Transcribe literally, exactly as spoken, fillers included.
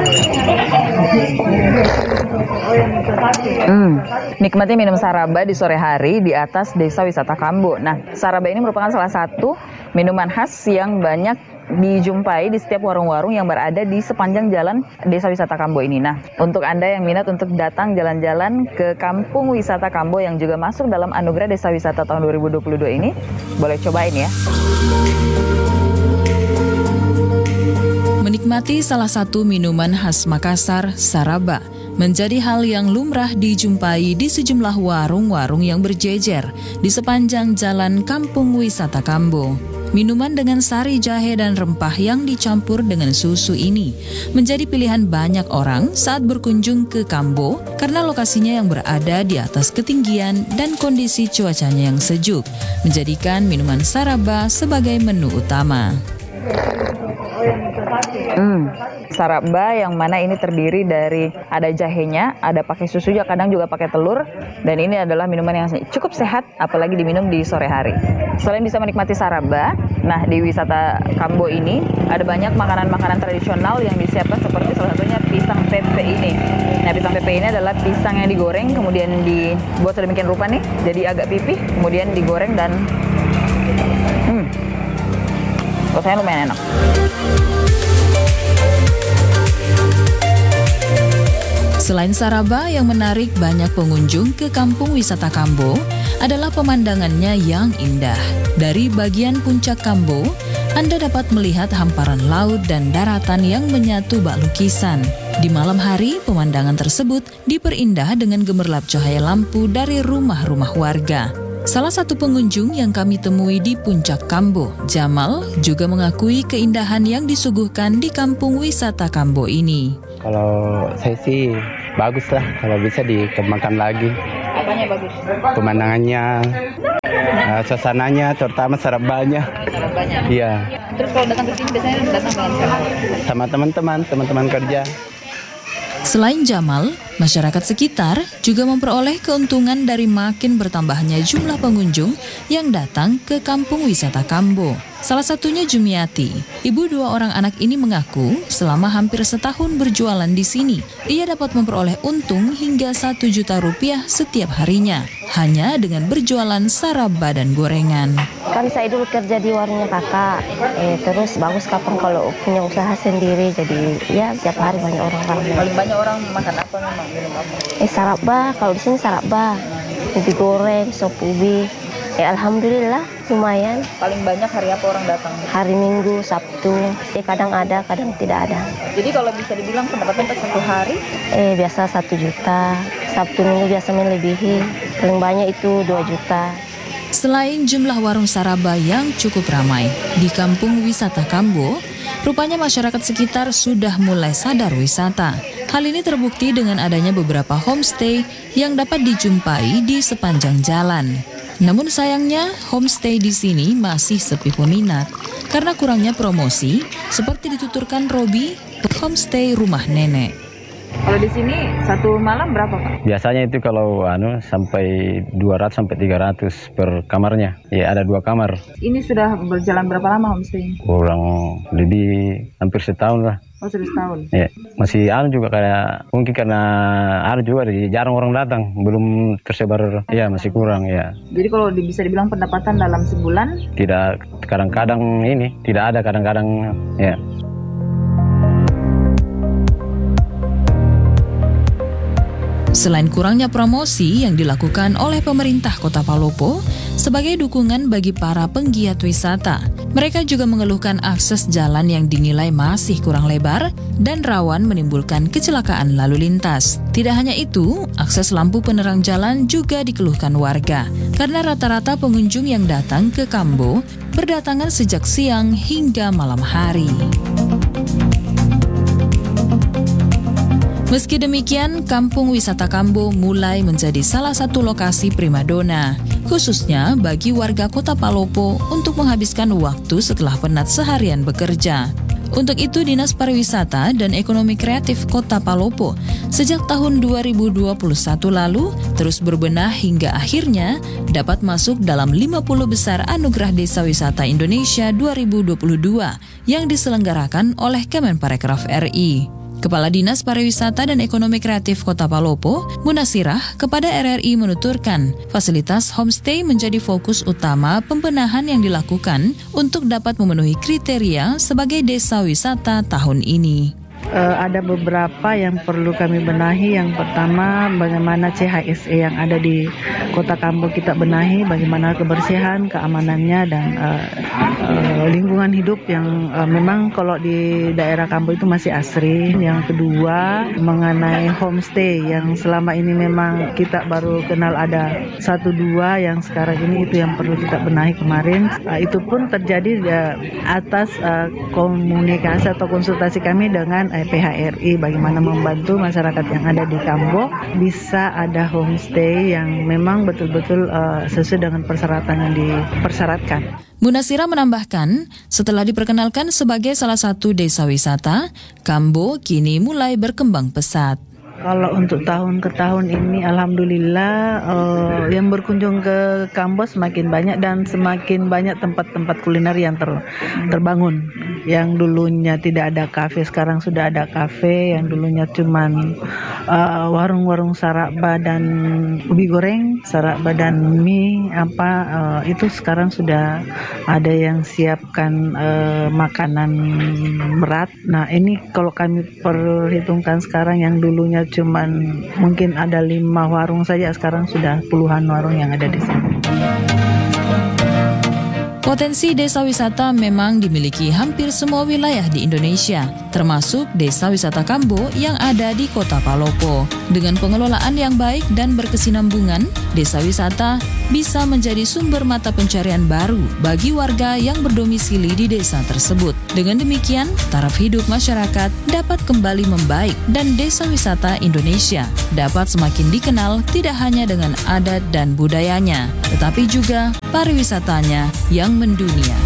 Hmm, nikmati minum saraba di sore hari di atas Desa Wisata Kambo. Nah, saraba ini merupakan salah satu minuman khas yang banyak dijumpai di setiap warung-warung yang berada di sepanjang jalan Desa Wisata Kambo ini. Nah, untuk Anda yang minat untuk datang jalan-jalan ke Kampung Wisata Kambo yang juga masuk dalam Anugerah Desa Wisata tahun dua ribu dua puluh dua ini, boleh cobain ya. Menikmati salah satu minuman khas Makassar, saraba, menjadi hal yang lumrah dijumpai di sejumlah warung-warung yang berjejer di sepanjang jalan Kampung Wisata Kambo. Minuman dengan sari jahe dan rempah yang dicampur dengan susu ini menjadi pilihan banyak orang saat berkunjung ke Kambo karena lokasinya yang berada di atas ketinggian dan kondisi cuacanya yang sejuk, menjadikan minuman saraba sebagai menu utama. Hmm, saraba yang mana ini terdiri dari ada jahenya, ada pakai susu, juga kadang juga pakai telur, dan ini adalah minuman yang cukup sehat apalagi diminum di sore hari. Selain bisa menikmati saraba, nah di wisata Kambo ini ada banyak makanan-makanan tradisional yang disiapkan seperti salah satunya pisang pepe ini. Nah, pisang pepe ini adalah pisang yang digoreng kemudian dibuat sedemikian rupa nih, jadi agak pipih, kemudian digoreng dan hmm, rasanya lumayan enak. Selain saraba yang menarik banyak pengunjung ke Kampung Wisata Kambo adalah pemandangannya yang indah. Dari bagian puncak Kambo, Anda dapat melihat hamparan laut dan daratan yang menyatu bak lukisan. Di malam hari, pemandangan tersebut diperindah dengan gemerlap cahaya lampu dari rumah-rumah warga. Salah satu pengunjung yang kami temui di puncak Kambo, Jamal, juga mengakui keindahan yang disuguhkan di Kampung Wisata Kambo ini. Kalau saya sih bagus lah, kalau bisa dikembangkan lagi. Apanya bagus? Pemandangannya, uh, suasananya, terutama sarabanya. Sarabanya? Iya. Terus kalau datang ke sini biasanya datang dengan siapa? Sama teman-teman, teman-teman kerja. Selain Jamal, masyarakat sekitar juga memperoleh keuntungan dari makin bertambahnya jumlah pengunjung yang datang ke Kampung Wisata Kambo. Salah satunya Jumiati. Ibu dua orang anak ini mengaku selama hampir setahun berjualan di sini, ia dapat memperoleh untung hingga satu juta rupiah setiap harinya, hanya dengan berjualan saraba dan gorengan. Kan saya dulu kerja di warungnya kakak, eh, terus bagus kapan kalau punya usaha sendiri, jadi ya tiap hari banyak orang ramai. Paling banyak orang makan apa memang, minum apa? Eh saraba, kalau di sini saraba, ubi goreng, sop ubi. Eh alhamdulillah lumayan. Paling banyak hari apa orang datang? Hari Minggu, Sabtu. Eh kadang ada, kadang tidak ada. Jadi kalau bisa dibilang pendapatan per satu hari? Eh biasa satu juta. Sabtu Minggu biasa melebihi. Paling banyak itu dua juta. Selain jumlah warung saraba yang cukup ramai di Kampung Wisata Kambo, rupanya masyarakat sekitar sudah mulai sadar wisata. Hal ini terbukti dengan adanya beberapa homestay yang dapat dijumpai di sepanjang jalan. Namun sayangnya, homestay di sini masih sepi peminat karena kurangnya promosi, seperti dituturkan Robi, homestay Rumah Nenek. Kalau di sini satu malam berapa, Pak? Biasanya itu kalau anu sampai dua ratus sampai tiga ratus per kamarnya. Ya, ada dua kamar. Ini sudah berjalan berapa lama homestay? Kurang lebih hampir setahun lah. Oh, sudah setahun. Ya, masih anu juga kayak mungkin karena anu juga jarang orang datang, belum tersebar. Ya, masih kurang ya. Jadi kalau bisa dibilang pendapatan dalam sebulan? Tidak, kadang-kadang ini tidak ada, kadang-kadang ya. Selain kurangnya promosi yang dilakukan oleh pemerintah Kota Palopo sebagai dukungan bagi para penggiat wisata, mereka juga mengeluhkan akses jalan yang dinilai masih kurang lebar dan rawan menimbulkan kecelakaan lalu lintas. Tidak hanya itu, akses lampu penerang jalan juga dikeluhkan warga karena rata-rata pengunjung yang datang ke Kambo berdatangan sejak siang hingga malam hari. Meski demikian, Kampung Wisata Kambo mulai menjadi salah satu lokasi primadona, khususnya bagi warga Kota Palopo untuk menghabiskan waktu setelah penat seharian bekerja. Untuk itu, Dinas Pariwisata dan Ekonomi Kreatif Kota Palopo sejak tahun dua ribu dua puluh satu lalu terus berbenah hingga akhirnya dapat masuk dalam lima puluh besar Anugerah Desa Wisata Indonesia dua ribu dua puluh dua yang diselenggarakan oleh Kemenparekraf R I. Kepala Dinas Pariwisata dan Ekonomi Kreatif Kota Palopo, Munasirah, kepada R R I menuturkan, fasilitas homestay menjadi fokus utama pembenahan yang dilakukan untuk dapat memenuhi kriteria sebagai desa wisata tahun ini. Uh, ada beberapa yang perlu kami benahi. Yang pertama, bagaimana C H S E yang ada di Kota Kambo kita benahi, bagaimana kebersihan, keamanannya, dan uh, uh, lingkungan hidup yang uh, memang kalau di daerah Kambo itu masih asri. Yang kedua, mengenai homestay yang selama ini memang kita baru kenal ada satu dua, yang sekarang ini itu yang perlu kita benahi kemarin. Uh, itu pun terjadi uh, atas uh, komunikasi atau konsultasi kami dengan P H R I, bagaimana membantu masyarakat yang ada di Kambo bisa ada homestay yang memang betul-betul uh, sesuai dengan persyaratan yang dipersyaratkan. Munasirah menambahkan, setelah diperkenalkan sebagai salah satu desa wisata, Kambo kini mulai berkembang pesat. Kalau untuk tahun ke tahun ini, alhamdulillah uh, yang berkunjung ke Kambo semakin banyak dan semakin banyak tempat-tempat kuliner yang ter, terbangun. Yang dulunya tidak ada kafe, sekarang sudah ada kafe. Yang dulunya cuman uh, warung-warung saraba dan ubi goreng, saraba dan mie apa uh, itu sekarang sudah ada yang siapkan uh, makanan berat. Nah ini kalau kami perhitungkan sekarang, yang dulunya cuman mungkin ada lima warung saja, sekarang sudah puluhan warung yang ada di sini. Potensi desa wisata memang dimiliki hampir semua wilayah di Indonesia, termasuk desa wisata Kambo yang ada di Kota Palopo. Dengan pengelolaan yang baik dan berkesinambungan, desa wisata bisa menjadi sumber mata pencarian baru bagi warga yang berdomisili di desa tersebut. Dengan demikian, taraf hidup masyarakat dapat kembali membaik dan desa wisata Indonesia dapat semakin dikenal tidak hanya dengan adat dan budayanya, tetapi juga pariwisatanya yang mendunia.